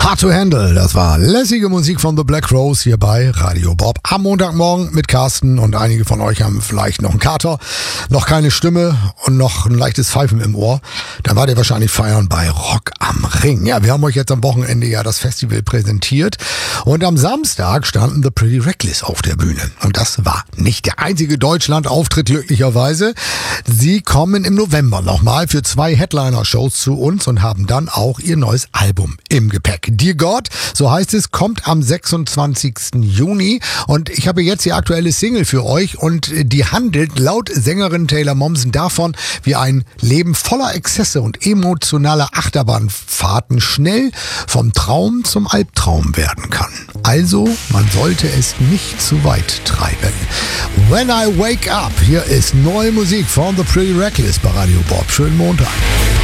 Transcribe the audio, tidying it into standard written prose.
Hard to Handle, das war lässige Musik von The Black Rose hier bei Radio Bob am Montagmorgen mit Carsten, und einige von euch haben vielleicht noch einen Kater, noch keine Stimme und noch ein leichtes Pfeifen im Ohr. Dann wart ihr wahrscheinlich feiern bei Rock am Ring. Ja, wir haben euch jetzt am Wochenende ja das Festival präsentiert und am Samstag standen The Pretty Reckless auf der Bühne. Und das war nicht der einzige Deutschland-Auftritt glücklicherweise. Sie kommen im November nochmal für 2 Headliner-Shows zu uns und haben dann auch ihr neues Album im Gepäck. Dear God, so heißt es, kommt am 26. Juni, und ich habe jetzt die aktuelle Single für euch, und die handelt laut Sängerin Taylor Momsen davon, wie ein Leben voller Exzesse und emotionaler Achterbahnfahrten schnell vom Traum zum Albtraum werden kann. Also, man sollte es nicht zu weit treiben. When I Wake Up, hier ist neue Musik von The Pretty Reckless bei Radio Bob. Schönen Montag.